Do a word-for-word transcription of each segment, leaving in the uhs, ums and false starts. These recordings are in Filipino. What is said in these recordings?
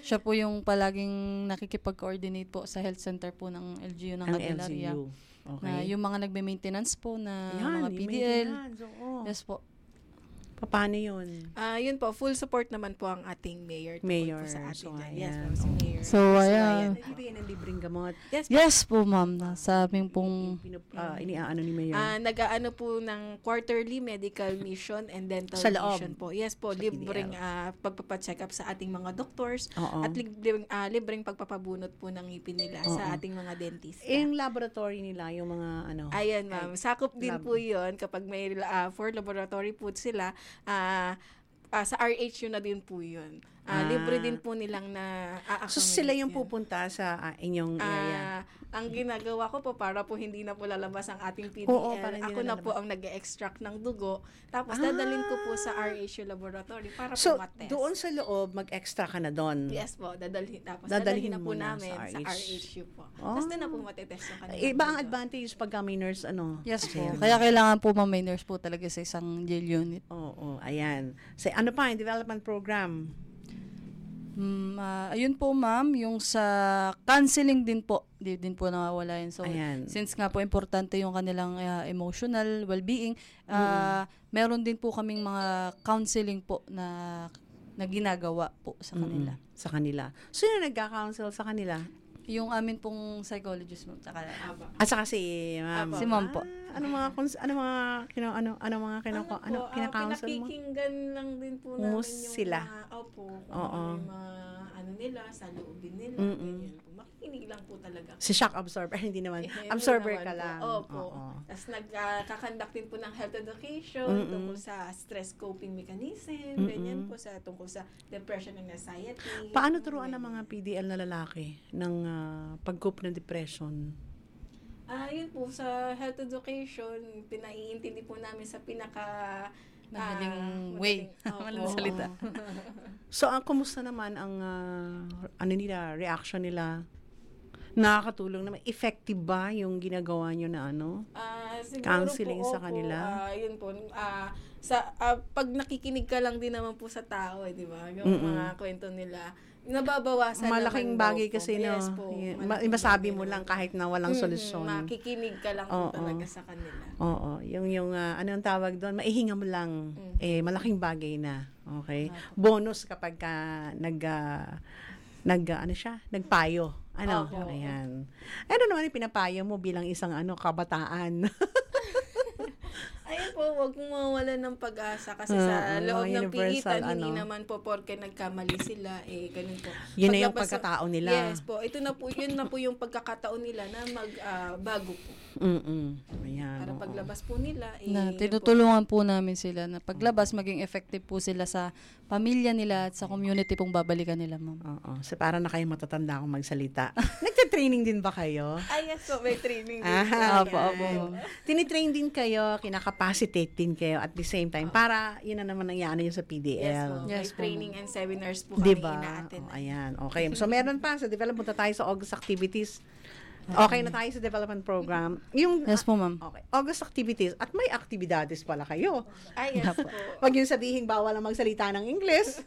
Siya po yung palaging nakikipag-coordinate po sa health center po ng L G U ng Candelaria. Okay. Na yung mga nagme-maintenance po na Yan, mga P D L. Yes po. Paano yun? Ah, uh, yun po, full support naman po ang ating mayor. Mayor. Po sa atin. So, yes, ayan. po, si Mayor. So, ayan. Nagbibigay ng libreng gamot. Yes, po. Yes po, ma'am. Sa aming pong... Pinup, uh, iniaano ni Mayor. Ah, nag-aano po ng quarterly medical mission and dental Sa loob. mission po. Yes po, Sa libreng P D L. uh, pagpapa-check up sa ating mga doctors Oo. at libreng, uh, libreng pagpapabunot po ng ngipin nila Oo. sa ating mga dentist. Eh, yung laboratory nila, yung mga ano. Ayan, ma'am. Sakop din lab. po 'yon kapag may uh, for laboratory po sila. Ah, uh, sa R H U na din po 'yon. Uh, Ah. Libre din po nilang na So, sila yung pupunta sa uh, inyong area. Ah, ang ginagawa ko po para po hindi na po lalabas ang ating P D L. Oo, para hindi ako na na po lalabas. ang nag-extract ng dugo. Tapos Ah. dadalhin ko po sa R H U laboratory para So, po matest. doon sa loob, mag-extra ka na doon. Yes po, dadalhin. Tapos Dadalhin dadalhin, na po mo na namin sa sa R H. R H U po. Oh. Tapos doon na po matetest yung kanila. Iba ang advantage pag kami nurse, ano? Yes po. Kasi- Kaya kailangan po, ma'am, may nurse po talaga sa isang jail unit. Oo, ayan. Sa ano pa, yung development program? Mm, ah, ayun po, ma'am, yung sa counseling din po, di din po nawawala yun. So, Ayan. since nga po importante yung kanilang ah, emotional well-being, ah, meron din po kaming mga counseling po na na ginagawa po sa kanila. Mm-mm. Sa kanila. Sino nagka-counsel sa kanila? Yung amin pong psychologist mo, saka Aba. At saka si ma'am. Apo. si ma'am po. Ah, ano mga cons- ano mga kino ano ano mga kino ano, ano po, kina-counsel mo? pinakikinggan lang din po namin Mus yung sila. mga, opo, kung Oo. ano yung mga ano nila, sa loobin nila, Mm-mm. ganyan po. Makikinig lang po talaga. Si shock absorber, hindi naman. Eh, hindi Absorber naman ka po. lang. Opo. Oo. Tapos nagkakandak din po ng health education Mm-mm. tungkol sa stress coping mechanism, Mm-mm. ganyan po sa tungkol sa depression and anxiety. Paano turuan ng mga P D L na lalaki ng ah, pag-cope ng depression? Ah, yun po, sa health education, pinaiintindi po namin sa pinaka Madaling ah, way. madaling- opo. Madaling salita. So, ang kumusta naman ang ah, ano nila, reaction nila? Nakakatulong naman. Effective ba yung ginagawa nyo na ano? Ah, siguro Counseling po, sa opo, kanila? ah, yun po. Ah, sa ah, pag nakikinig ka lang din naman po sa tao, eh, di ba? Yung Mm-mm. mga kwento nila, nababawasan Malaking naman daw bagay po. kasi, no? Yes po. Y- malaking ma- masabi bagay mo naman lang po. kahit na walang Mhm, solusyon. Makikinig ka lang Oo. po talaga sa kanila. Oo, yung yung ah, ano ang tawag doon, maihinga mo lang. Mhm. Eh malaking bagay na. Okay? Opo. Bonus kapag ka nag ah, nag ah, ano siya, nagpayo. Ano? Opo. Ayan. Ano naman yung pinapayo mo bilang isang ano kabataan? Ayun po, wag mong mawalan ng pag-asa kasi Oo, sa loob ng universal, piitan, hindi ano. naman po porke nagkamali sila, eh, ganun po. Yun na yung Paglabas sa- pagkatao nila. Yes po, ito na po, yun na po yung pagkakataon nila na mag-bago po. Mm. Ayan. Para oo. paglabas po nila, eh, Na yun po. tinutulungan po namin sila na paglabas maging effective po sila sa pamilya nila at sa community pong babalikan nila, ma'am. Oo. So para na kayo matatanda akong magsalita. Nagte-training din ba kayo? Ay, yes po, may training din. Ah, po. opo, opo, Yan. ma'am. Tinitrain din kayo, kinakapacitate din kayo at the same time para yun na naman ang yaano yung sa P D L. Yes po, Yes may po, training and seminars po Di kami ba? ina-attend. Oh, ayan. Okay. So, meron pa sa development. Punta tayo sa August activities. Okay na tayo sa development program. Yung, Yes po, ma'am. okay. August activities. At may actividades pala kayo. Ay, yes po. Wag yung sabihin bawal ang magsalita ng English.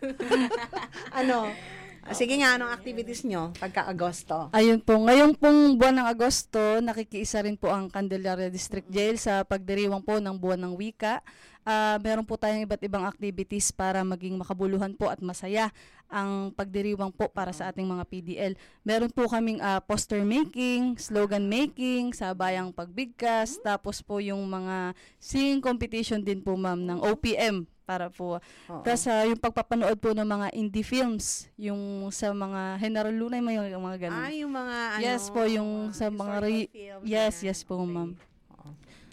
ano? Ah, Sige nga, anong activities nyo pagka-Agosto? Ayun po, ngayong pong buwan ng Agosto, nakikiisa rin po ang Candelaria District Jail sa pagdiriwang po ng buwan ng wika. Ah, meron po tayong iba't ibang activities para maging makabuluhan po at masaya ang pagdiriwang po para sa ating mga P D L. Meron po kaming ah, poster making, slogan making, sabayang pagbigkas, tapos po yung mga singing competition din po, ma'am, ng O P M para po. Oo. Tapos ah, yung pagpapanood po ng mga indie films, yung sa mga General Luna, may mga, mga ganun. Ah, yung mga ano? Yes po, yung sa mga re- historical films, yes, yan. yes po, Okay. ma'am. Oo.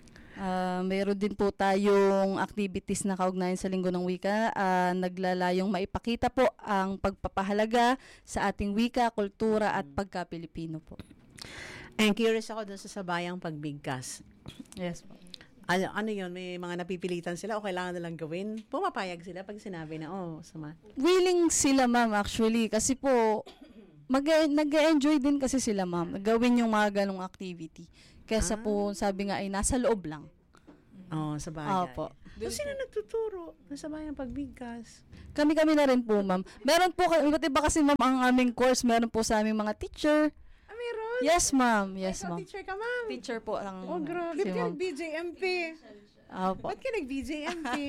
Ah, mayroon din po tayong activities na kaugnayan sa Linggo ng Wika. Ah, naglalayong maipakita po ang pagpapahalaga sa ating wika, kultura at pagka-Pilipino po. And curious ako dun sa sabayang pagbigkas. Yes po. Ano, ano yun? May mga napipilitan sila o kailangan nilang gawin? Pumapayag sila pag sinabi na, oh, sama. Willing sila, ma'am, actually. Kasi po, mag nag-enjoy din kasi sila, ma'am. Gawin yung mga ganong activity. Kesa Ah. po, sabi nga ay nasa loob lang. Oh, sa bagay. Opo. So, sino nagtuturo? Nasa bayang pagbigkas. Kami-kami na rin po, ma'am. Meron po, ka- iba't iba kasi, ma'am, ang aming course. Meron po sa aming mga teacher. Ah, meron? Yes, ma'am. Yes, Ikaw, ma'am. teacher ka, ma'am. Teacher po ang Oh, grabe. si Ba't ka ma'am. nag-B J M P? Opo. Ba't ka nag-B J M P?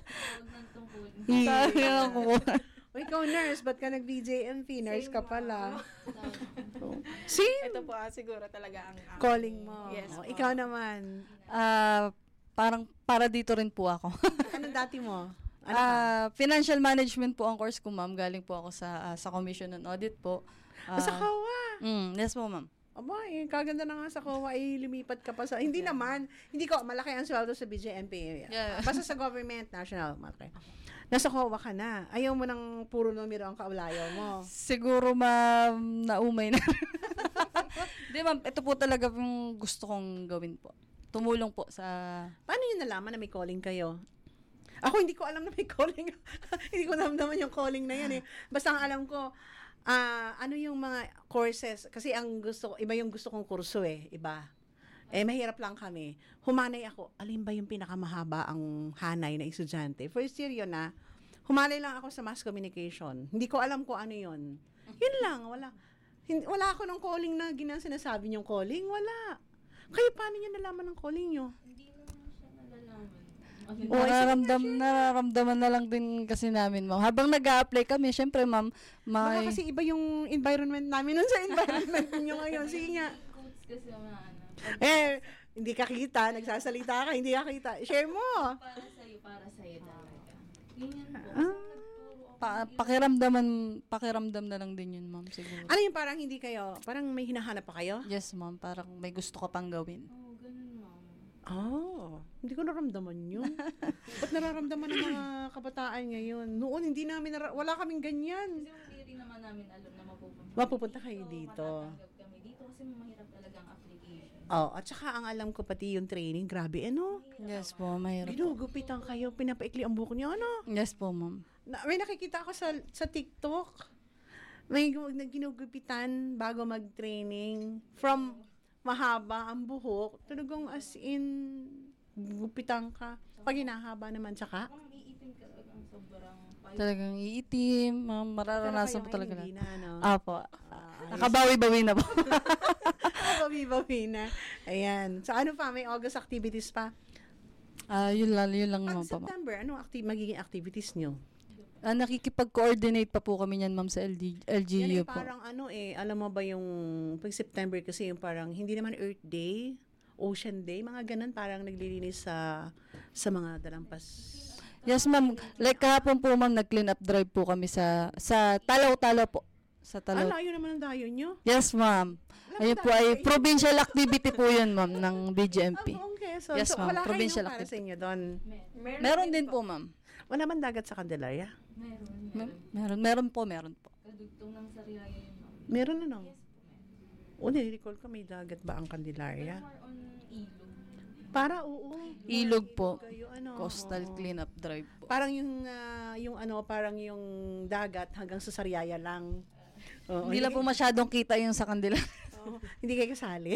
Sabi nga po. O, ikaw nurse, ba't ka nag-B J M P? Nurse ka pala. Same. Ito po ah, siguro talaga ang ang- Calling mo. Yes O, po. ikaw naman. Ah, parang para dito rin po ako. Anong dati mo? Ano ka? Ah, financial management po ang course ko, ma'am. Galing po ako sa ah, sa Commission on Audit po. Ah, Sa C O A. mm, yes po, ma'am. Aba, eh, kaganda na nga sa C O A, eh, lumipat ka pa sa... Hindi naman. Hindi ko, malaki ang sweldo sa B J M P. Yeah. Basta sa government, national, malaki. Nasa C O A ka na. Ayaw mo ng puro numero ang kaulayaw mo. Siguro, ma'am, naumay na. Hindi, ma'am. Ito po talaga yung gusto kong gawin po. Tumulong po sa... Paano yun nalaman na may calling kayo? Ako, hindi ko alam na may calling. Hindi ko naman yung calling na yan eh. Basta ang alam ko, ah ano yung mga courses? Kasi ang gusto ko, iba yung gusto kong kurso eh. Iba. Eh, mahirap lang kami. Humanay ako. Alin ba yung pinakamahaba ang hanay na estudyante? First year yun na. Humanay lang ako sa mass communication. Hindi ko alam kung ano yun. Yun lang. Wala. Hindi, wala ako ng calling na ginang sinasabi niyong calling. Wala. Kayo, paano niyo nalaman ng calling niyo? O, nararamdam, nararamdaman na lang din kasi namin, ma'am. Habang nag-a-apply kami, syempre, ma'am, Baka may... kasi iba yung environment namin nun sa environment niyo ngayon. Sige nga. Eh, hindi ka kita, nagsasalita ka, hindi ka kita. Share mo. Para sa'yo, para sa'yo talaga. Yun yun po. Ah. Pa- pakiramdaman, pakiramdam na lang din yun, ma'am, siguro. Ano yung parang hindi kayo, parang may hinahanap pa kayo? Yes, ma'am. Parang may gusto ka pang gawin. Oo, ganun ma'am. Oh, hindi ko naramdaman yun. Ba't nararamdaman ng mga kabataan ngayon? Noon, hindi namin, nara- wala kaming ganyan. Kasi hindi rin naman namin alam na mapupunta. Mapupunta kayo dito. Matatanggap kami dito kasi mahirap talaga ang application. Oh, at saka ang alam ko pati yung training, grabe, ano? Yes po, mahirap. Ginugupitan kayo, pinapaikli ang buhok niyo, ano? Yes po, ma'am. Na, may nakikita ako sa sa TikTok. May gu- na ginugupitan bago mag-training. From mahaba ang buhok, talagang as in, gupitan ka. Pag hinahaba naman, tsaka. Ang iipin ka talagang sobrang payat. Talagang iitim, ma'am. Mararanasan Pero po kayo talaga ngayon, na. hindi na, ano? Apo. Ah, Nakabawi-bawi na po. Bawi-bawi na. Ayan. So, ano pa? May August activities pa? Ah, yun lang, yun lang Pag naman po, ma'am. September, anong acti- magiging activities nyo? Ah, nakikipag-coordinate pa po kami niyan, ma'am, sa L D, Yan eh, L G U po. parang ano eh, alam mo ba yung pag September kasi yung parang hindi naman Earth Day, Ocean Day, mga ganun parang naglilinis sa sa mga dalampas. Yes, ma'am. Like kahapon po, ma'am, nag-clean up drive po kami sa sa Talaw-Talaw po. Sa Ah, Talaw. layo naman ang dayo nyo. Yes, ma'am. Ayun po ay provincial activity po yun, ma'am, ng B G M P. Ah, okay. So, Yes, so ma'am. wala Provincial kayong para sa inyo doon. Meron din po, ma'am. Wala man dagat sa Candelaria? Meron, meron. Me- Meron, meron po, meron po. Kadugtong ng Sariaya yun ma'am. Meron ano? Yes po, meron. O, nire-recall ko may dagat ba ang Candelaria? More on ilog. Para, oo. Ilog po. Kayo, ano, Coastal oo. cleanup drive po. Parang yung, ah, yung ano, parang yung dagat hanggang sa Sariaya lang. Oo, Hindi lang po masyadong kita yung sa kandila. Oo, hindi kayo kasali.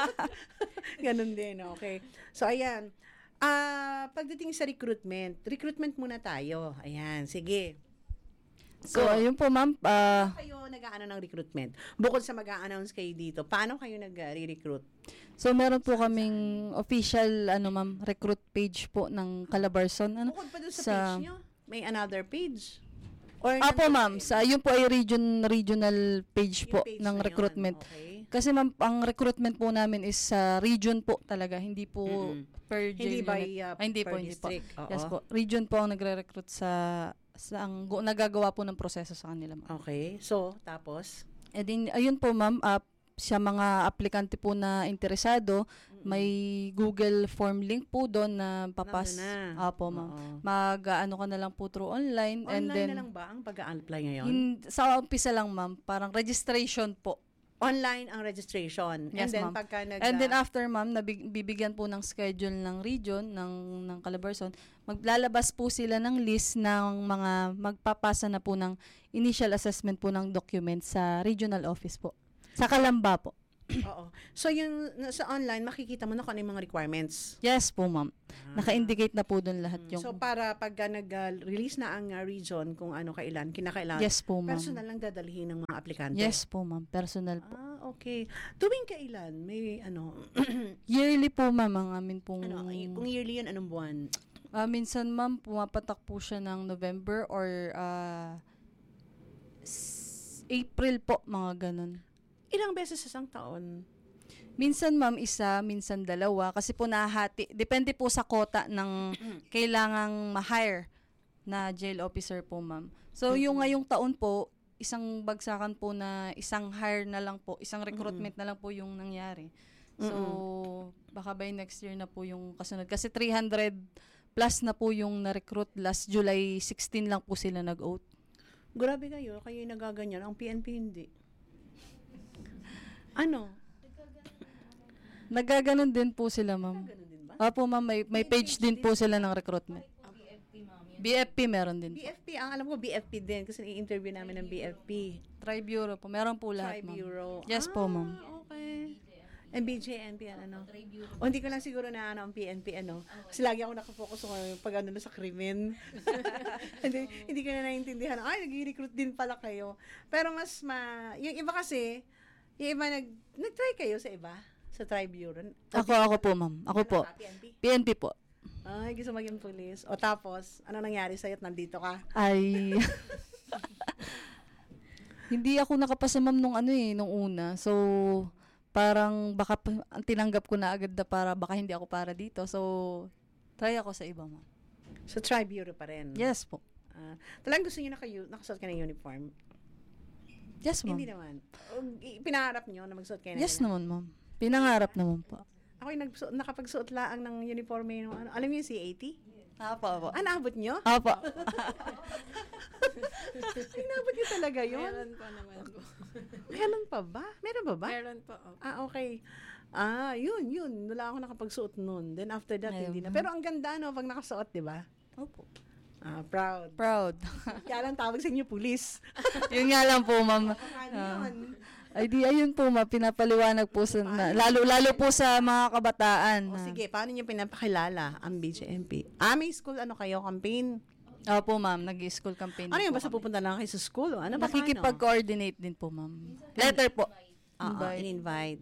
Ganun din, okay. So, ayan. Ah, pagdating sa recruitment, recruitment muna tayo. Ayan, sige. So, ayun po, ma'am. Ah, Paano kayo nag-aano ng recruitment? Bukod sa mag-a-announce kayo dito, paano kayo nag-re-recruit? so, meron po kaming official, ano, ma'am, recruit page po ng Calabarzon. Ano? Bukod pa doon sa, Sa- page nyo, may another page? Or Apo, nandun ma'am. kayo? Sa, yun po ay region, regional page Yung po page ng na yun, recruitment. Okay. Kasi, ma'am, ang recruitment po namin is sa region po talaga. Hindi po Mm-mm. per Hindi jail by unit. uh, Ay, hindi per po, hindi po. district. Oo. Yes po. Region po ang nagre-recruit sa sa ang gu- nagagawa po ng proseso sa kanila, ma'am. Okay. So, tapos? E din, ayun po, ma'am, uh, sa mga aplikante po na interesado, may Google form link po doon na papas. Nandun na. Apo, ma'am. Oo. Mag, ano ka na lang po through online. and Online then, na lang ba ang pag-a-apply ngayon? hin- sa umpisa lang, ma'am, parang registration po. Online ang registration. Yes, And then, ma'am. pagka nag... And then after, ma'am, nabig- bibigyan po ng schedule ng region, ng, ng Calabarzon, maglalabas po sila ng list ng mga magpapasa na po ng initial assessment po ng document sa regional office po. Sa Calamba po. Oo. So, yung sa online, makikita mo na kung ano yung mga requirements. Yes po, ma'am. Naka-indicate na po doon lahat yung... So, para pag uh, nag-release na ang uh, region kung ano kailan, kinakailan, yes po, ma'am. personal lang dadalhin ng mga aplikante. Yes po, ma'am. Personal po. Ah, okay. Tuwing kailan? May ano, Yearly po, ma'am. Ang amin pong... ano, ay- kung yearly yun, anong buwan? Ah, minsan, ma'am, pumapatak po siya ng November or ah, s- April po, mga ganun. Ilang beses sa isang taon? Minsan, ma'am, isa, minsan dalawa. Kasi po nahati. Depende po sa kota ng kailangang ma-hire na jail officer po, ma'am. So, yung ngayong taon po, isang bagsakan po na isang hire na lang po, isang recruitment na lang po yung nangyari. So, baka by next year na po yung kasunod. Kasi three hundred plus na po yung na-recruit. Last July sixteen lang po sila nag-oath. Grabe kayo, kayo yung nagaganyan. Ang P N P hindi. Ano? Nagaganon din po sila, ma'am. Ganun din ba? Opo, ma'am, may, may page din po sila ng recruitment. B F P meron din po. B F P, ang alam ko B F P din kasi i-interview namin ng B F P. Tri-Bureau po. Meron po lahat, ma'am. Tri-Bureau. Yes ah, po, ma'am. Okay. And B J N P, ano? O hindi ko lang siguro na ano, ang P N P, ano? Kasi lagi ako nakafocus sa pag ano na sa krimen. hindi, hindi ko na naiintindihan. Ay, nag-recruit din pala kayo. Pero mas ma... Yung iba kasi, yung iba nag... Nag-try kayo sa iba? Sa Tri-Bureau? Ako, ako po, ma'am. Ako po. P N P? P N P po. Ay, gusto maging police. O tapos, ano nangyari sa'yo at nandito ka? Ay... Hindi ako nakapasa, ma'am, nung ano eh, nung una. So, parang baka pa- ang tinanggap ko na agad na para baka hindi ako para dito. So, try ako sa iba, ma'am. Sa Tri-Bureau pa rin? Yes po. Ah, talagang gusto nyo naka nakasuot ka ng uniform? Yes, ma'am. Hindi naman. O, i- Pinaharap nyo na magsuot kayo ng Yes naman, ma'am. Pinangarap naman po. Ako yung nagsuot, nakapagsuot laang ng uniforme ng ano. Alam niyo yung C eighty? Apo, apo. Ah, naabot nyo? Apo. Ay, naabot nyo talaga yun? Meron pa naman po. Meron pa ba? Meron ba ba? Meron po. opo. Ah, okay. Ah, yun, yun. Wala ako nakapagsuot nun. Then after that, Ayun. hindi na. Pero ang ganda, no, pag nakasuot, di ba? Opo. Ah, proud. Proud. Kaya lang tawag sa inyo, pulis. Yun nga lang po, ma'am. Ano Ah. yun? Ay di, ayun po, ma'am. Pinapaliwanag po sa, na, lalo, lalo po sa mga kabataan. O na- sige, paano niyo pinapakilala ang B J M P? Ah, may school ano kayo, campaign? Opo, ma'am. Nag-school campaign. Ano din yung po basta kami. pupunta lang kayo sa school? O ano ba? Nakikipag-coordinate din po, ma'am. Letter po. Oo, Invite. in-invite.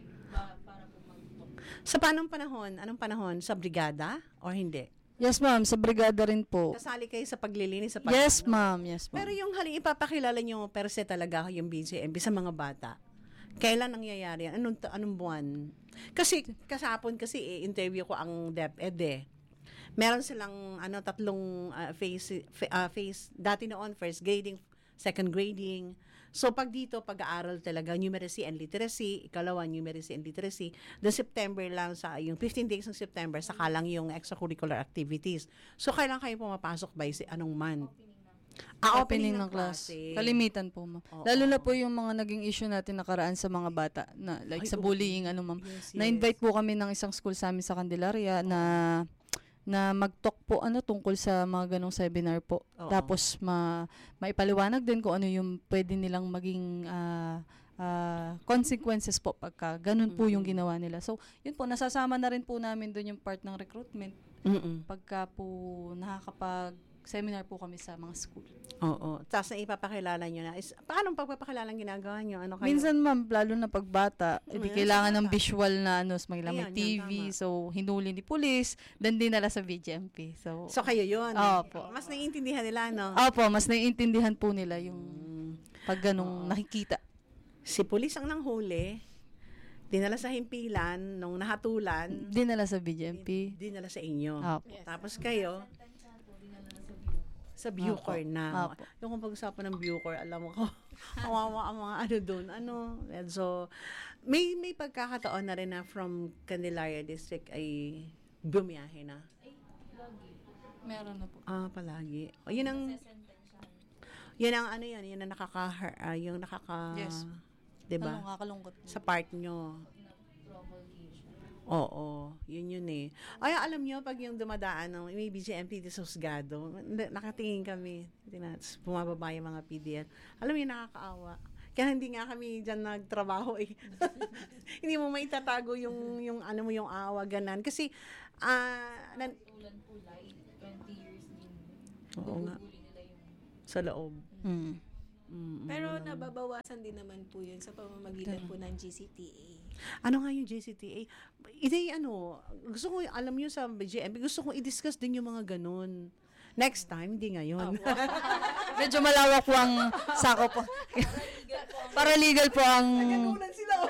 Sa panong panahon, anong panahon? Sa brigada or hindi? Yes, ma'am. Sa brigada rin po. Kasali kayo sa paglilinis sa pag- Yes, ma'am. Yes, ma'am. Pero yung hali ipapakilala nyo per se talaga yung B J M P sa mga bata. Kailan nangyayari yan? Anong, ta- anong buwan? Kasi kasapon kasi eh, interview ko ang DepEd eh. Meron silang ano tatlong ah, phase fa- ah, phase dati noon first grading, second grading. So pag dito pag-aaral talaga numeracy and literacy, ikalawa numeracy and literacy, the September lang sa yung fifteen days ng September saka lang yung extracurricular activities. So kailan kayo pumapasok by si anong month? Ah, Opening ng class. klase. Kalimitan po, ma'am. Oo. Lalo na po yung mga naging issue natin nakaraan sa mga bata na like Ay, sa oo. bullying ano, ma'am. Yes, yes. Na-invite po kami ng isang school sa amin sa Candelaria na na mag-talk po ano tungkol sa mga ganong seminar po. Oo. Tapos ma maipaliwanag din kung ano yung pwede nilang maging ah, ah, consequences po pagka ganun po yung ginawa nila. So, yun po nasasama na rin po namin doon yung part ng recruitment Mm-mm. pagka po nakakapag seminar po kami sa mga school. Oo. Tapos na ipapakilala nyo na. Is, paano pagpapakilala ang ginagawa nyo? Ano kayo? Minsan ma'am, lalo na pagbata, edi Ayan, kailangan sa ng bata. visual na ano, may, may Ayan, T V, yan, tama. so hinuli ni police, then dinala sa B J M P. So, So kayo yun. Opo. Mas naiintindihan nila, no? opo, mas naiintindihan po nila yung Mm. pag ganong nakikita. Si pulis ang nanghuli, dinala sa himpilan, nung nahatulan, Dinala sa B J M P. dinala sa inyo. Opo. Yes. Tapos kayo, sa Bucor na. Opo. Yung kung pag-usapan ng Bucor, alam mo ko, kawawa ang mga ano doon. Ano, and so, may may pagkakataon na rin na from Candelaria District ay bumiyahe na. Meron na po. Ah, palagi. O, yun ang, yun ang ano yan, yun ang nakaka, ah, yung nakaka, Yes. diba? Ano, kakalungkot po. Sa part nyo. Oo, yun yun eh. Ay, alam nyo, pag yung dumadaan ng may B J M P sa Husgado, n- nakatingin kami, tapos bumababa yung mga P D L. Alam mo yun, nakakaawa. Kaya hindi nga kami dyan nagtrabaho eh. Hindi mo maitatago yung, yung ano mo, yung awa, ganan. Kasi, ah, nan- Ulan po light, twenty years din. Oo nga. Bubuli nila yung sa loob. Mm. Mm, Pero yun lang. nababawasan din naman po yun sa pamamagitan po ng G C T A. Ano nga yung J C T A? Hindi, ano, gusto ko, alam nyo sa G M P, gusto kong i-discuss din yung mga ganun. Next time, hindi ngayon. Medyo malawak po ang sako po. Paralegal po ang... Nagagulan sila. oh.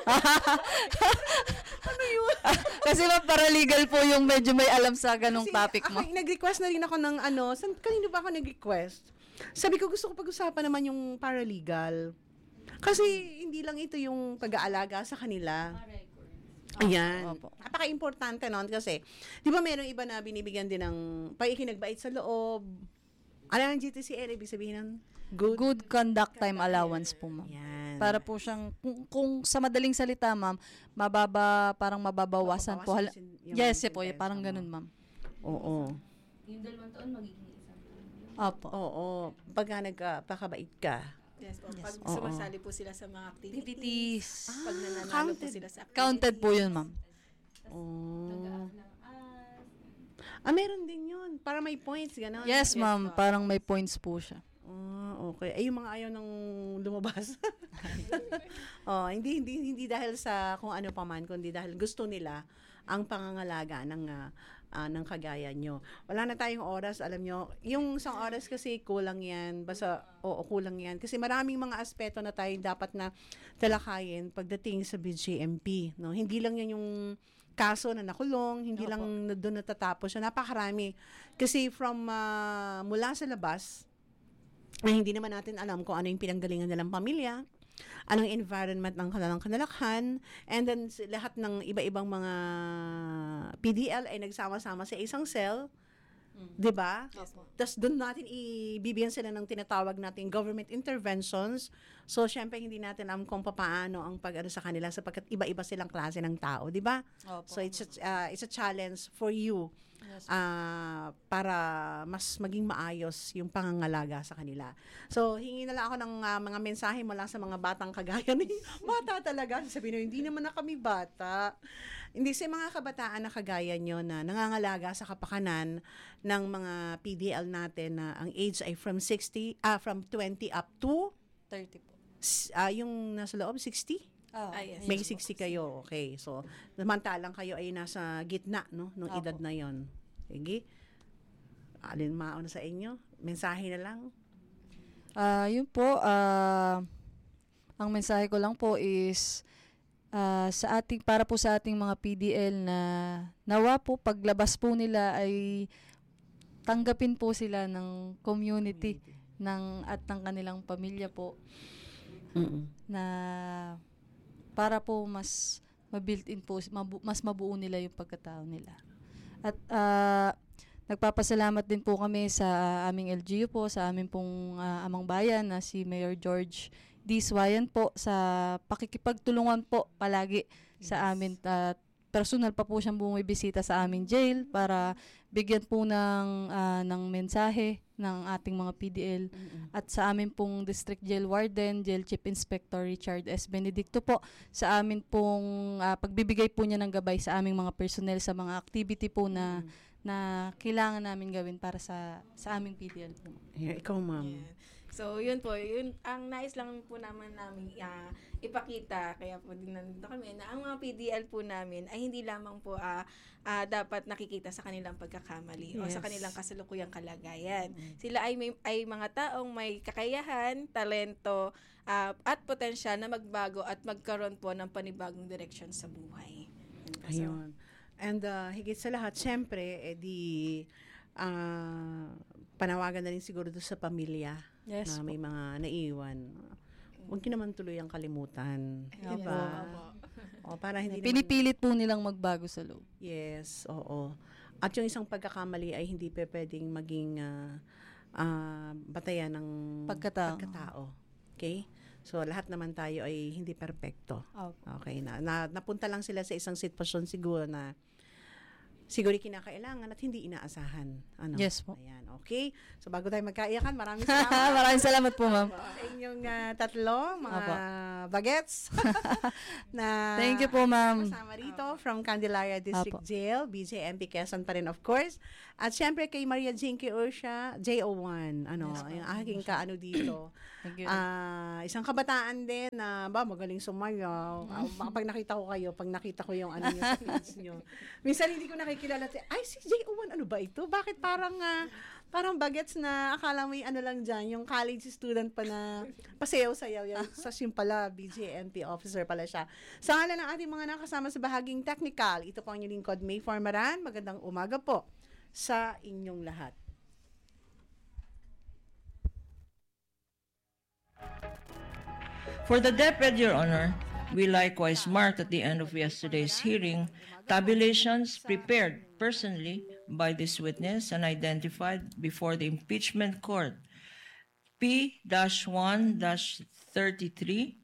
Ano yun? Kasi ma'am, paralegal po yung medyo may alam sa ganong Kasi topic mo. Ako, nag-request na rin ako ng ano, san, kanino ba ako nag-request? Sabi ko, gusto ko pag-usapan naman yung paralegal. Kasi hindi lang ito yung pag-aalaga sa kanila. Ayan. Opo. Napaka-importante nun kasi, di ba merong iba na binibigyan din ng paikinagbait sa loob? Ano ang G T C L? Ibig sabihin ng good? Good conduct time allowance po, ma'am. Yan. Para po siyang, kung, kung sa madaling salita, ma'am, mababa, parang mababawasan po. Hala- Mababawasan yung- yung yes, eh po, sentensya parang mo. ganun, ma'am. Oo. yung dalawang taon magiging isang taon. Opo. Oo. Pagka nagpakabait ka. Yes po. Pag Oo. sumasali po sila sa mga activities, Activities. pag nananalo po counted. sila sa activities. Counted po yun, ma'am. Oh. Nag-aak ng as. Ah, meron din yun. Para may points, gano'n. Yes, Yes, ma'am. ma'am. Parang may points po siya. Oh, okay. Ay, yung mga ayaw nang lumabas. oh, hindi hindi hindi dahil sa kung ano pa man, kundi dahil gusto nila ang pangangalaga ng ah, ah, ng kagaya nyo. Wala na tayong oras, alam nyo. Yung isang oras kasi kulang yan. Basta, oo, kulang yan. Kasi maraming mga aspeto na tayo dapat na talakayin pagdating sa B G M P. No? Hindi lang yan yung kaso na nakulong, hindi Opo. lang na doon natatapos. So, napakarami. Kasi from ah, mula sa labas, na hindi naman natin alam kung ano yung pinanggalingan nilang pamilya, anong environment ng kanilang kanalakhan, and then s- lahat ng iba-ibang mga P D L ay nagsama-sama sa isang cell, di ba? Tapos doon natin ibibigyan sila ng tinatawag nating government interventions. So, syempre, hindi natin alam kung paano ang pag-ano sa kanila sapagkat iba-iba silang klase ng tao, di ba? Opo. So, it's a, uh, it's a challenge for you ah para mas maging maayos yung pangangalaga sa kanila. So, hingi na lang ako ng ah, mga mensahe mula sa mga batang kagaya ni bata talaga. Sabihin nyo, hindi naman na kami bata. Hindi sa mga kabataan na kagaya nyo na nangangalaga sa kapakanan ng mga P D L natin na ang age ay from sixty, ah, from twenty up to thirty po. s- ah, yung nasa loob, sixty? Ah, Ah, yes. May sixty kayo, okay. So, samantalang kayo ay nasa gitna, no, ng Apo. edad na yon. Sige. Alin mauna sa inyo? Mensahe na lang. Ah, yun po, ah, ang mensahe ko lang po is ah, sa ating para po sa ating mga P D L na nawa po paglabas po nila ay tanggapin po sila ng community ng at ng kanilang pamilya po Mm-mm. na para po mas ma-built-in po, mabu- mas mabuo nila yung pagkatao nila. At ah, nagpapasalamat din po kami sa aming L G U po, sa aming pong ah, amang bayan na si Mayor George D. Swayan po sa pakikipagtulungan po palagi sa amin. At personal pa po siyang bumibisita sa aming jail para bigyan po ng, ah, ng mensahe ng ating mga P D L. At sa amin pong District Jail Warden, Jail Chief Inspector Richard S. Benedicto po, sa amin pong ah, pagbibigay po niya ng gabay sa aming mga personnel sa mga activity po na na kailangan namin gawin para sa sa aming P D L po. Yeah, ikaw, ma'am. Yan. So, yun po, yun, ang nais lang po naman namin ah, ipakita, kaya po din nandito kami, na ang mga P D L po namin ay hindi lamang po ah, ah, dapat nakikita sa kanilang pagkakamali o sa Yes. kanilang kasalukuyang kalagayan. Sila ay, may, ay mga taong may kakayahan, talento, ah, at potensyal na magbago at magkaroon po ng panibagong direksyon sa buhay. So, Ayun. And uh, higit sa lahat, syempre, eh di ah, panawagan na rin siguro doon sa pamilya Yes na po. may mga naiwan. Huwag niyo naman tuloy ang kalimutan. Opo. Diba? O, para hindi naman- Pinipilit po nilang magbago sa loob. Yes, oo. At yung isang pagkakamali ay hindi pa pwedeng maging ah, ah, batayan ng Pagkatao. pagkatao. Okay? So, lahat naman tayo ay hindi perpekto. Opo. Okay, na, na napunta lang sila sa isang sitwasyon siguro na siguro kinakailangan at hindi inaasahan. Ano? Yes po. Ayan, okay. So bago tayo magkaiyakan, maraming salamat. Maraming salamat po, ma'am. Sa inyong ah, tatlo, mga Apo. bagets. na Thank you po, ma'am. kasama rito from Candelaria District Apo. Jail, B J M P Quezon pa rin of course. At syempre kay Maria Jinky Ursha, J O one, ano, yung aking kaano dito. Thank you. Ah, isang kabataan din na ba magaling sumayaw. Ah, baka pag nakita ko kayo, pag nakita ko yung ano niyo sa page niyo. Minsan hindi ko nakikilala. Ay, si J O one, ano ba ito? Bakit parang ah, parang bagets na akala mo yung ano lang dyan, yung college student pa na pasayaw-sayaw. Yung sa sim pala, B J M P officer pala siya. Sa ngalan ng ating mga nakasama sa bahaging technical, ito po ang inyong lingkod, May Formaran. Magandang umaga po sa inyong lahat. For the DepEd, Your Honor, we likewise marked at the end of yesterday's hearing tabulations prepared personally by this witness and identified before the impeachment court P one thirty-three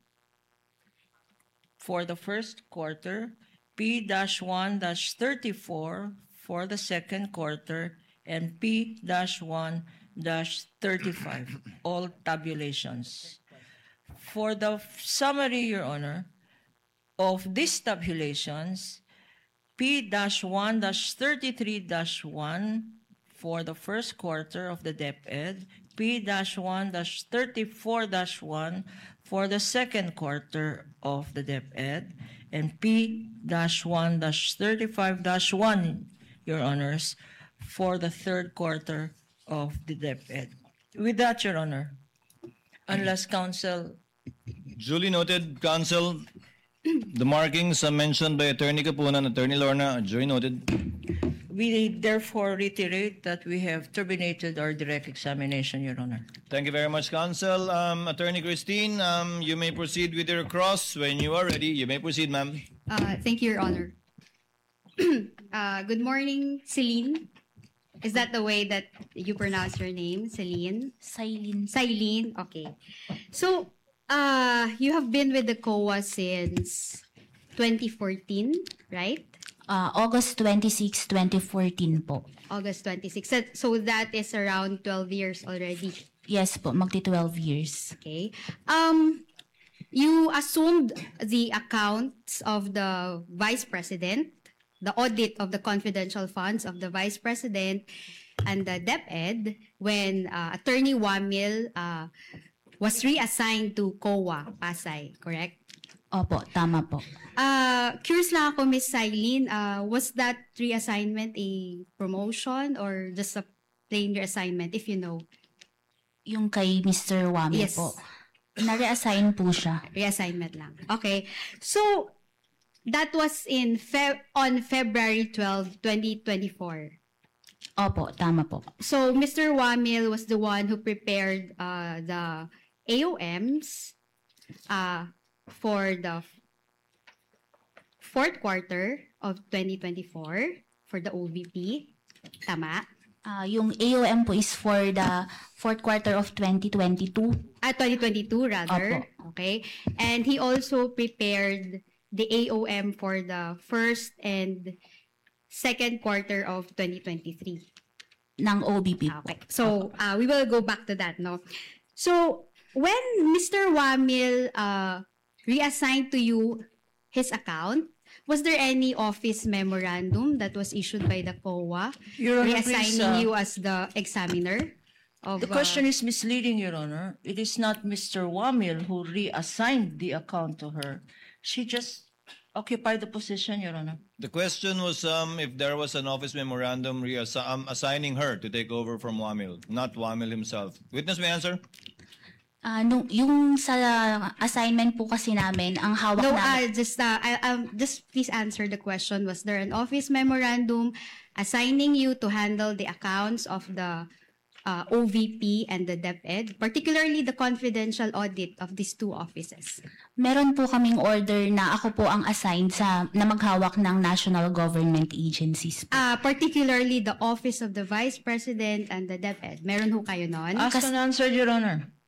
for the first quarter, P one thirty-four for the second quarter, and P one thirty-five, all tabulations. For the summary, Your Honor, of these tabulations, P one thirty-three one for the first quarter of the DepEd, P one thirty-four one for the second quarter of the DepEd, and P one thirty-five one, Your Honors, for the third quarter of the DepEd. With that, Your Honor, unless counsel Duly noted, Counsel. The markings uh, mentioned by Attorney Kapunan, Attorney Lorna, are duly noted. we therefore reiterate that we have terminated our direct examination, Your Honor. Thank you very much, Counsel. Um, Attorney Christine, um, you may proceed with your cross when you are ready. You may proceed, ma'am. Uh, thank you, Your Honor. uh, good morning, Celine. Is that the way that you pronounce your name, Celine? Silent. Celine, okay. So, uh, you have been with the C O A since twenty fourteen, right? Uh, August twenty-sixth, twenty fourteen po. August twenty-sixth. So, so that is around twelve years already. Yes po, magti twelve years. Okay. Um, you assumed the accounts of the Vice President, the audit of the confidential funds of the Vice President and the DepEd when uh, Attorney Wamil uh, was reassigned to C O A, Pasay, correct? Opo, tama po. Uh, curious lang ako, Miss Silene, uh, was that reassignment a promotion or just a plain reassignment, if you know? Yung kay Mister Wami Yes. po. Na-reassign po siya. Reassignment lang. Okay. So, that was in Feb on February twelfth, twenty twenty-four. Opo, tama po. So, Mister Wamil was the one who prepared uh, the A O Ms uh, for the f- fourth quarter of twenty twenty-four for the O V P. Tama? Ah, yung A O M po is for the fourth quarter of twenty twenty-two. At twenty twenty-two rather. Opo. Okay. And he also prepared the A O M for the first and second quarter of twenty twenty-three. Ng O B P po. Okay. So, uh, we will go back to that, no? So, when Mister Wamil uh, reassigned to you his account, was there any office memorandum that was issued by the C O A Your Honor, please, reassigning uh, you as the examiner? Of, The question is misleading, Your Honor. It is not Mister Wamil who reassigned the account to her. She just occupied the position, Your Honor. The question was um, if there was an office memorandum reassi- um, assigning her to take over from Wamil, not Wamil himself. Witness may answer. Ah, nung, yung sa assignment po kasi namin, ang hawak No, namin. uh, just uh, I, um, just please answer the question. Was there an office memorandum assigning you to handle the accounts of the uh, O V P and the DepEd, particularly the confidential audit of these two offices? Meron po kaming order na ako po ang assigned sa na maghawak ng national government agencies po. Uh, particularly the office of the Vice President and the DepEd. Meron ho kayo nun? Asked and answered, Your Honor.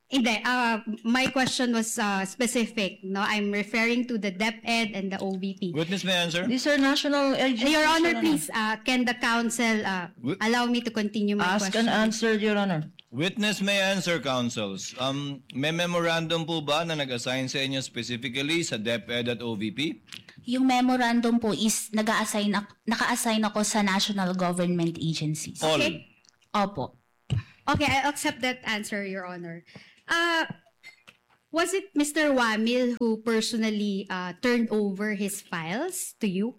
Hindi, uh, my question was uh, specific. No, I'm referring to the DepEd and the O V P. Witness may answer. These are national agencies. Your Honor, Your please, uh, can the counsel uh, Wi- allow me to continue my Ask question? and answer, Your Honor. Witness may answer, counsels. Um, may memorandum po ba na nag-assign sa inyo specifically sa DepEd at O V P? Yung memorandum po is nag-a-assign ak- naka-assign ako sa national government agencies. All. Okay. Opo. Okay, I accept that answer, Your Honor. Uh, was it Mister Wamil who personally uh, turned over his files to you?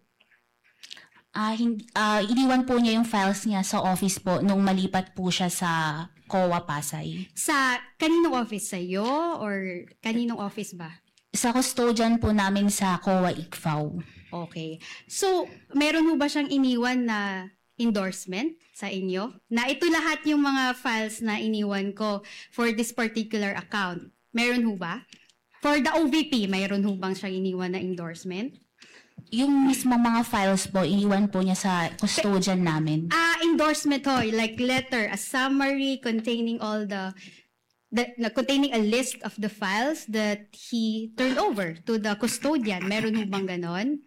Ah, hindi, ah, iniwan po niya yung files niya sa office po nung malipat po siya sa C O A Pasay. Sa kaninong office? Sa iyo or kaninong office ba? Sa custodian po namin sa C O A I C F A O. Okay. So, meron mo ba siyang iniwan na endorsement sa inyo? Na ito lahat yung mga files na iniwan ko for this particular account. Meron ho ba? For the O V P, mayroon ho bang siyang iniwan na endorsement? Yung mismong mga files po, iniwan po niya sa custodian namin. Ah, endorsement ho, like letter, a summary containing all the the, na containing a list of the files that he turned over to the custodian. Meron ho bang ganon?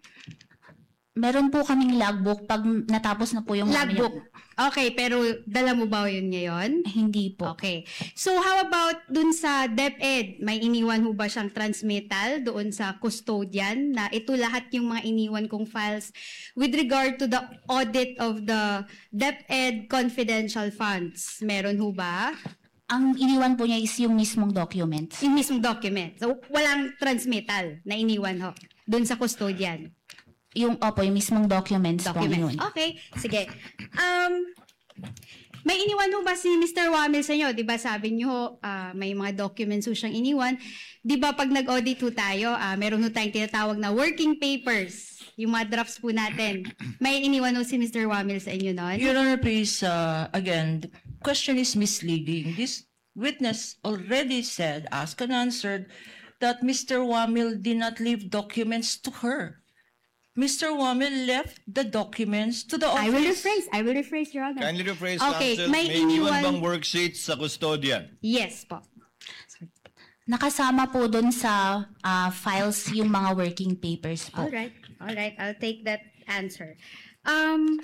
Meron po kaming logbook pag natapos na po yung Logbook. Okay, pero dala mo ba yun ngayon? Hindi po. Okay. So how about dun sa DepEd? May iniwan ho ba siyang transmittal doon sa custodian na ito lahat yung mga iniwan kong files with regard to the audit of the DepEd confidential funds? Meron ho ba? Ang iniwan po niya is yung mismong documents. Yung mismong document. So walang transmittal na iniwan ho doon sa custodian. Yung, opo, yung mismong documents, po Documents. yun. Okay, sige. Um, may iniwan ho ba si Mister Wamil sa inyo? Di ba sabi niyo ah, may mga documents ho siyang iniwan. Di ba pag nag-audit ho tayo, ah, meron ho tayong tinatawag na working papers. Yung mga drafts po natin. May iniwan ho si Mister Wamil sa inyo noon? Your Honor, please, uh, again, the question is misleading. This witness already said, asked and answered, that Mister Wamil did not leave documents to her. Mister Wamil left the documents to the office. I will rephrase. I will rephrase, Your Honor. Kindly rephrase, Okay, counsel. may May iniwan iniwan- bang worksheets sa custodian? Yes po. Nakasama po dun sa ah, files yung mga working papers po. All right. All right. I'll take that answer. Um,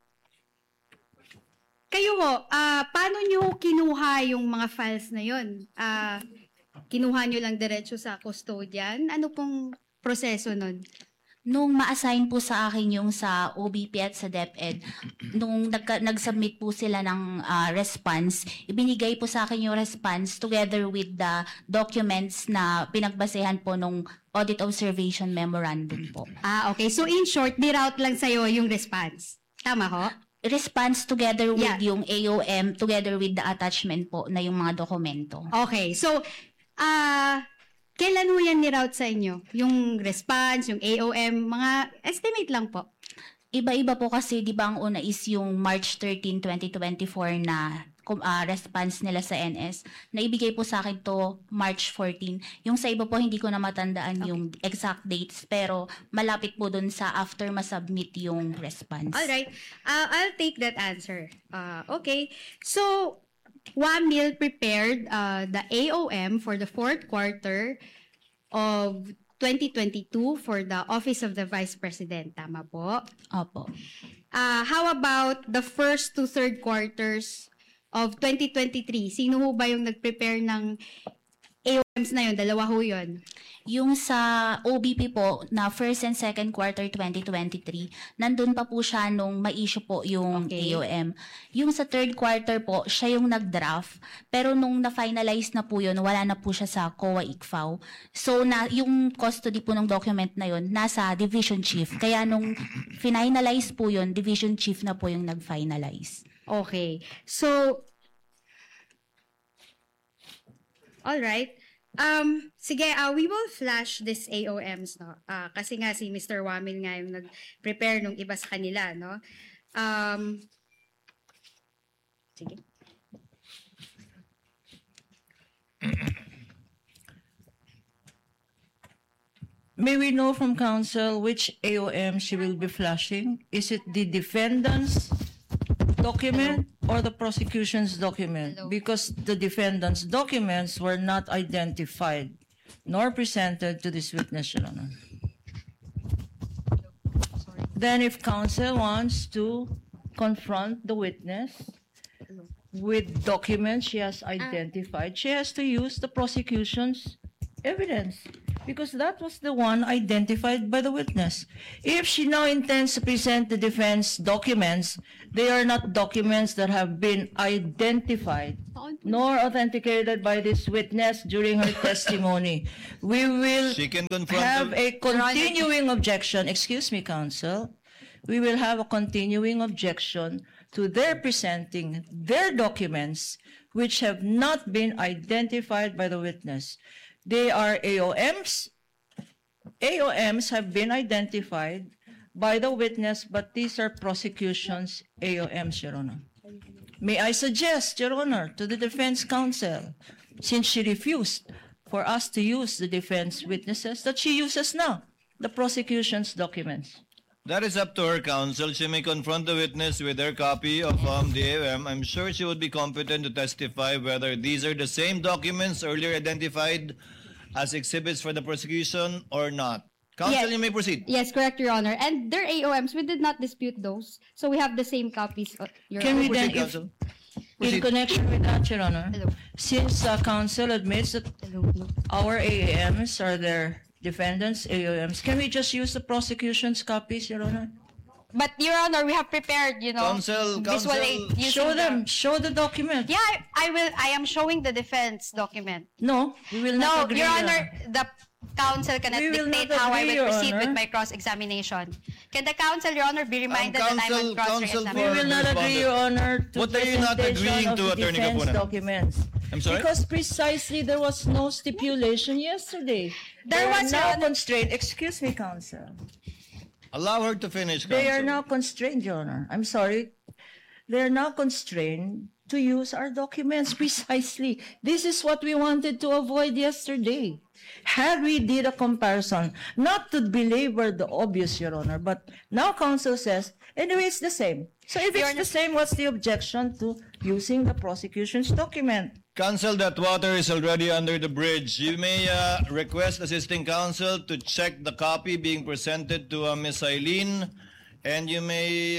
kayo ho, ah, paano nyo kinuha yung mga files na yun? Ah, kinuha nyo lang diretso sa custodian? Ano pong proseso nun? Nung ma-assign po sa akin yung sa O B P at sa DepEd, nung nagka, nag-submit po sila ng ah, response, ibinigay po sa akin yung response together with the documents na pinagbasehan po nung audit observation memorandum po. Ah, okay. So in short, niroute lang sa'yo yung response. Tama ho? Response together with Yeah. yung A O M, together with the attachment po na yung mga dokumento. Okay. So, ah, kailan mo yan niroute sa inyo? Yung response, yung A O M, mga estimate lang po. Iba-iba po kasi, di ba ang una is yung March thirteenth, twenty twenty-four na kum- ah, response nila sa N S. Naibigay po sa akin to March fourteenth. Yung sa iba po, hindi ko na matandaan yung exact dates, pero malapit po dun sa after masubmit yung response. All right. Uh, I'll take that answer. Uh, okay. So, Wamil prepared uh, the A O M for the fourth quarter of twenty twenty-two for the Office of the Vice President. Tama po. Opo. Uh, how about the first to third quarters of twenty twenty-three? Sino ho ba yung nag-prepare ng A O Ms na yun? Dalawa ho yun. Yung sa O B P po na first and second quarter twenty twenty-three, nandun pa po siya nung ma-issue po yung Okay. A O M. Yung sa third quarter po, siya yung nag-draft. Pero nung na-finalize na po yun, wala na po siya sa C O A I C F A O. So, na, yung custody po ng document na yun, nasa division chief. Kaya nung finalize po yun, division chief na po yung nag-finalize. Okay. So, all right. Um, sige, uh, we will flash this A O Ms, no? Uh, kasi nga si Mister Wamil nga yung nag-prepare nung iba sa kanila, no? Um, sige. May we know from counsel which A O M she will be flashing? Is it the defendant's document or the prosecution's document? Hello. Because the defendant's documents were not identified nor presented to this witness, Your Honor. Then if counsel wants to confront the witness with documents she has identified, she has to use the prosecution's evidence because that was the one identified by the witness. If she now intends to present the defense documents, they are not documents that have been identified nor authenticated by this witness during her testimony. We will She can confront have them. a continuing objection. Excuse me, counsel. We will have a continuing objection to their presenting their documents which have not been identified by the witness. They are A O Ms. A O Ms have been identified by the witness, but these are prosecution's A O Ms, Your Honor. May I suggest, Your Honor, to the defense counsel, since she refused for us to use the defense witnesses, that she uses now the prosecution's documents. That is up to her, counsel. She may confront the witness with her copy of um, the A O M. I'm sure she would be competent to testify whether these are the same documents earlier identified as exhibits for the prosecution or not. Counsel, Yes. you may proceed. Yes, correct, Your Honor. And their A O Ms, we did not dispute those. So we have the same copies, uh, Your Can Honor. we then, Proceed, if, counsel. in Proceed. connection with that, Your Honor, Hello. since uh, counsel admits that Hello, hello. our A O Ms are their defendants' A O Ms, can we just use the prosecution's copies, Your Honor? But, Your Honor, we have prepared, you know, Counsel, visual counsel, aid using Show the- them, show the document. Yeah, I, I will. I am showing the defense document. No, we will No, not agree. Your Honor, the counsel cannot We will dictate not how I agree, will Your proceed Honor. with my cross-examination. Can the counsel, Your Honor, be reminded that I'm counsel- on counsel We cross-examination? will not agree, Your Honor, to What are you not presentation agreeing of to, the Attorney defense Capona? documents. I'm sorry? Because precisely there was no stipulation yesterday. There They are was, Your now Honor. constrained. Excuse me, counsel. Allow her to finish, counsel. They are now constrained, Your Honor. I'm sorry. They are now constrained to use our documents precisely. This is what we wanted to avoid yesterday. Had we did a comparison, not to belabor the obvious, Your Honor, but now counsel says, anyway, it's the same. So if it's the same, what's the objection to using the prosecution's document? Counsel, that water is already under the bridge. You may uh, request assisting counsel to check the copy being presented to uh, Miss Eileen, and you may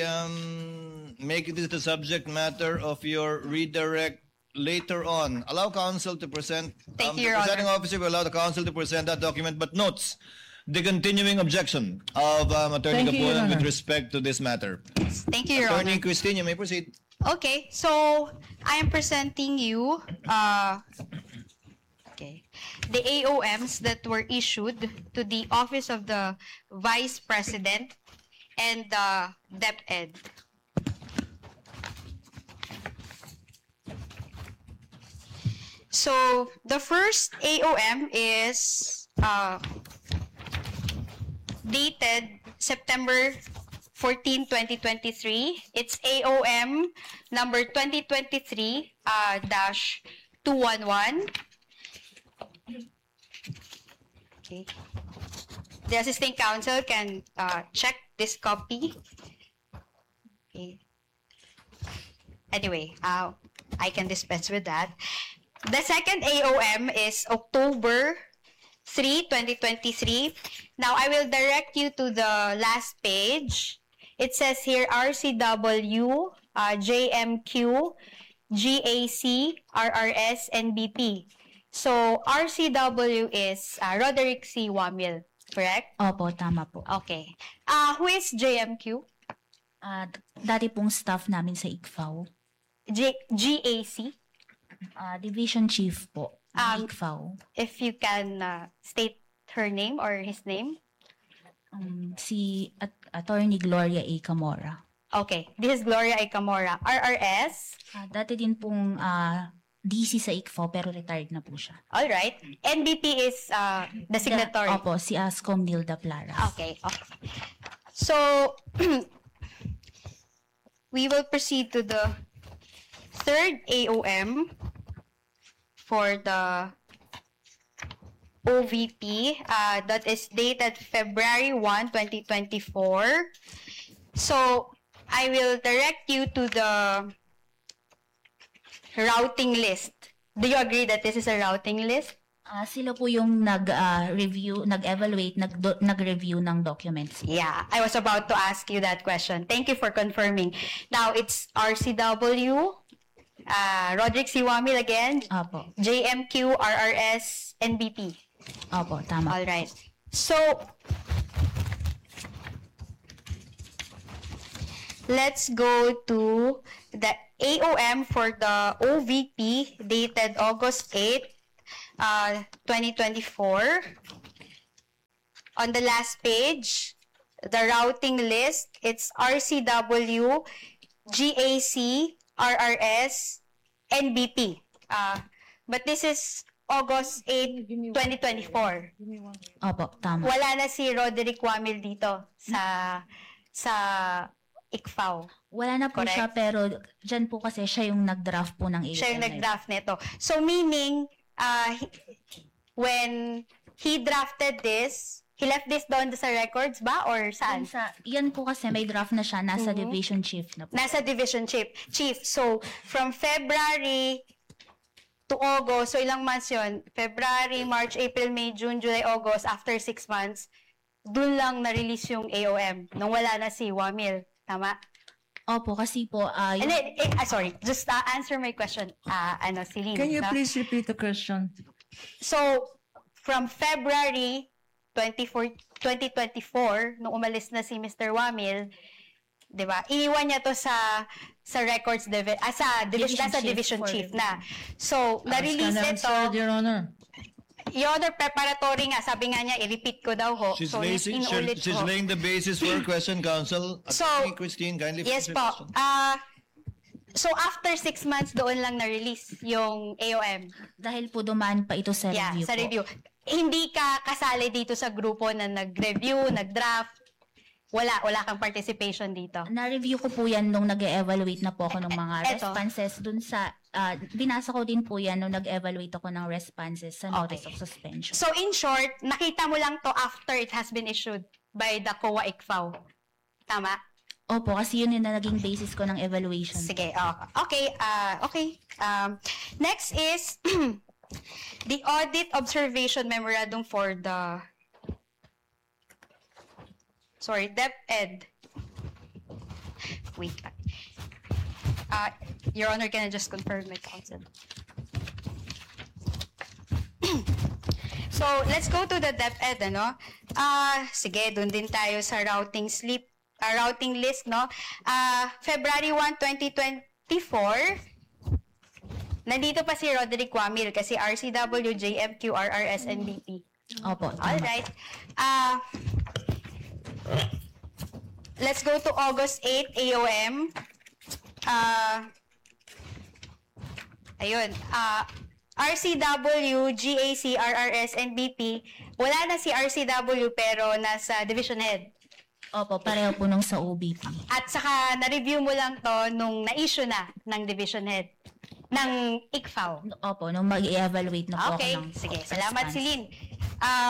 um, make this the subject matter of your redirect later on. Allow counsel to present. Thank um, you, Your the presiding Honor. officer will allow the counsel to present that document, but notes the continuing objection of um, Attorney Thank you, Your Capona with Honor. respect to this matter. Thank you, Your Attorney Honor. Christine, you may proceed. Okay, so I am presenting you uh, okay, the A O Ms that were issued to the Office of the Vice President and the DepEd. So the first A O M is uh, dated September fourteenth, twenty twenty-three. It's A O M number twenty twenty-three uh, dash two one one. Okay. The assisting counsel can uh, check this copy. Okay. Anyway, uh, I can dispense with that. The second A O M is October third, twenty twenty-three. Now, I will direct you to the last page. It says here R C W, uh, J M Q, G A C, R R S, and B P. So, R C W is uh, Roderick C. Wamil, correct? Opo, tama po. Okay. Uh, who is J M Q? Ah, d- dati pong staff namin sa I C F A O. J G A C? Ah, division chief po ng Um, I C F A O. If you can uh, state her name or his name. Um, si at Attorney Gloria A. Camora. Okay. This is Gloria A. Camora. R R S? Ah, dati din pong ah, D C sa I C F A O pero retired na po siya. All right. N B P is uh, the signatory. Da- Opo, si Ascom Nilda Plaras. Okay. Okay. So, we will proceed to the third A O M for the O V P uh, that is dated February first, twenty twenty-four. So, I will direct you to the routing list. Do you agree that this is a routing list? Ah, sila po yung nag-review, nag-evaluate, nag nag-review ng documents. Yeah, I was about to ask you that question. Thank you for confirming. Now, it's R C W, uh, Roderick C. Wamil again, Opo. J M Q, R R S, N B P. Opo, tama. All right. So, let's go to the A O M for the O V P dated August eighth, uh, twenty twenty-four. On the last page, the routing list, it's R C W, G A C, R R S, N B P. Uh, but this is August eighth, twenty twenty-four. Opo, tama. Wala na si Roderick Wamil dito sa sa I C F A O. Wala na po Correct. siya, pero dyan po kasi siya yung nag-draft po ng A O M. Siya yung nag-draft nito. So meaning, uh, he- when he drafted this, he left this doon sa records ba or saan? Yan, sa, yan po kasi may draft na siya, nasa Mhm. division chief na po. Nasa division chief. Chief. So from February to August, so ilang months yun? February, March, April, May, June, July, August, after six months, dun lang na-release yung A O M nung wala na si Wamil. Tama? Opo, kasi po, ah, And yung, then, eh, ah, sorry, just uh, answer my question. Uh, ano, Celine. Can you no? please repeat the question? So, from February twenty-four, twenty twenty-four, nung umalis na si Mister Wamil, di ba, iniwan niya to sa sa records, divi- ah, sa division, Division nasa chief division for chief review. na. So, na-release Ask an ito. answer, Your Honor. Yung other preparatory nga, sabi nga niya, i-repeat ko daw ho. She's, so, laying, inuulit she's ko. laying the basis for her question, counsel. So, Attorney Christine, kindly Yes finish your po. question. Ah, so, after six months, doon lang na-release yung A O M. dahil po dumaan pa ito sa Yeah, review sa po. review. Hindi ka kasali dito sa grupo na nag-review, nag-draft. Wala, wala kang participation dito. Na-review ko po yan nung nag-evaluate na po ako ng mga Eto. responses dun sa, ah, binasa ko din po yan nung nag-evaluate ako ng responses sa notice Okay. of suspension. So, in short, nakita mo lang to after it has been issued by the C O A I C F A O. Tama? Opo, kasi yun yung na naging basis ko ng evaluation. Sige, oh, okay, uh, okay. Um, next is the audit observation memorandum for the sorry, DepEd. Wait. Uh, Your Honor, can I just confirm my counsel? So, let's go to the DepEd, ano? Ah, sige, dun din tayo sa routing slip, ah, routing list, no? Ah, February first, twenty twenty-four, nandito pa si Roderick Wamil kasi R C W, J M Q, R R S, N B P. Opo, tama. Alright. Ah, let's go to August eighth, A O M. Ah, ayun. Ah, R C W, G A C, R R S, N B P. Wala na si R C W pero nasa division head. Opo, pareho po nung sa O B P. At saka na-review mo lang to nung na-issue na ng division head ng I C F A O. Opo, nung mag-evaluate na po Okay, ako ng sige. Salamat, response. Celine. Ah,